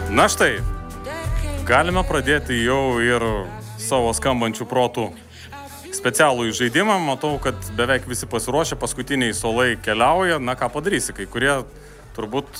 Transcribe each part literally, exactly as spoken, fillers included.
Na štai, galime pradėti jau ir savo skambančių protų specialų žaidimą. Matau, kad beveik visi pasiruošę, paskutiniai suolai keliauja. Na, ką padarysi, kai kurie turbūt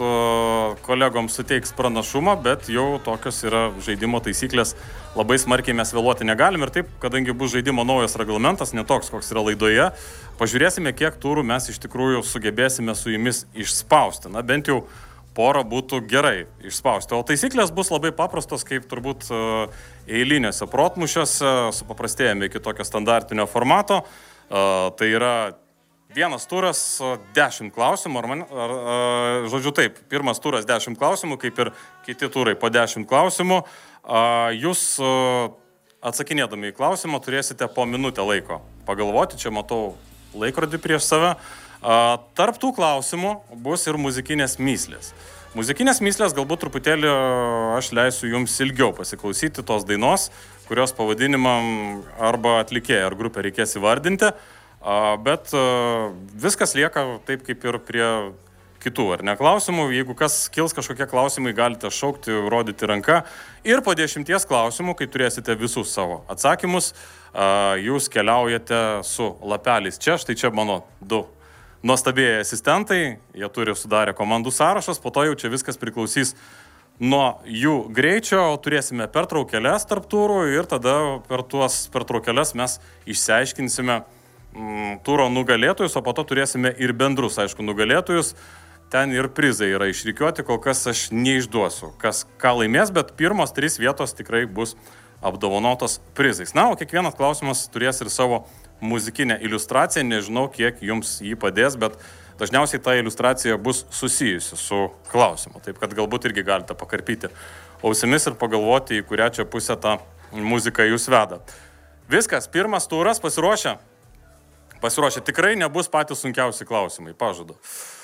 kolegoms suteiks pranašumą, bet jau tokios yra žaidimo taisyklės. Labai smarkiai mes vėluoti negalim ir taip, kadangi bus žaidimo naujas reglamentas, netoks, koks yra laidoje, pažiūrėsime, kiek turų mes iš tikrųjų sugebėsime su jumis išspausti. Na, bent jau porą būtų gerai išspausti. O taisyklės bus labai paprastos, kaip turbūt eilinėse protmušiuose, supaprastėjame iki tokio standartinio formato. Tai yra vienas turas, dešimt klausimų, ar man, ar, ar, žodžiu taip, pirmas turas dešimt klausimų, kaip ir kiti turai po dešimt klausimų. Jūs atsakinėdami į klausimą turėsite po minutę laiko pagalvoti, čia matau laikrodį prieš save. Tarp tų klausimų bus ir muzikinės myslės. Muzikinės myslės galbūt truputėlį aš leisiu jums ilgiau pasiklausyti tos dainos, kurios pavadinimą arba atlikėją ar grupę reikės įvardinti, bet viskas lieka taip kaip ir prie kitų, ar ne, klausimų. Jeigu kas kils kažkokie klausimai, galite šaukti, rodyti ranką ir po dešimties klausimų, kai turėsite visus savo atsakymus, jūs keliaujate su lapeliais čia, štai čia mano du nuostabėjai asistentai, jie turi sudarę komandų sąrašas, po to jau čia viskas priklausys nuo jų greičio, turėsime pertraukėlės tarp turų ir tada per tuos pertraukėlės mes išsiaiškinsime mm, turo nugalėtojus, o po to turėsime ir bendrus, aišku, nugalėtojus. Ten ir prizai yra išrikiuoti, kol kas aš neišduosiu, kas ką laimės, bet pirmos trys vietos tikrai bus apdovanotos prizais. Na, o kiekvienas klausimas turės ir savo muzikinę iliustraciją, nežinau, kiek jums jį padės, bet dažniausiai ta iliustracija bus susijusi su klausimu. Taip, kad galbūt irgi galite pakarpyti ausimis ir pagalvoti, į kurią čia pusę tą muziką jūs veda. Viskas, pirmas turas, pasiruošę? Pasiruošę, tikrai nebus patys sunkiausi klausimai, pažadu.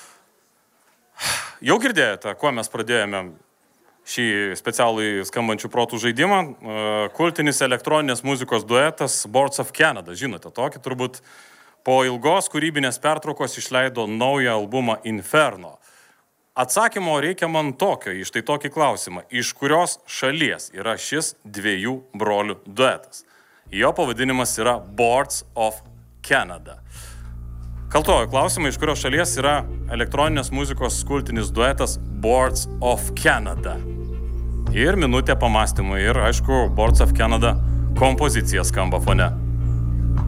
Jau girdėjote, kuo mes pradėjome šį specialų skambančių protų žaidimą. Kultinis elektroninės muzikos duetas Boards of Canada. Žinote, tokį turbūt po ilgos kūrybinės pertraukos išleido naują albumą Inferno. Atsakymo reikia man tokio, iš tai tokį klausimą. Iš kurios šalies yra šis dviejų brolių duetas? Jo pavadinimas yra Boards of Canada. Kaltuoju klausimą, iš kurios šalies yra elektroninės muzikos kultinis duetas Boards of Canada. Ir minutė pamastymui ir, aišku, Boards of Canada kompozicija skamba fone.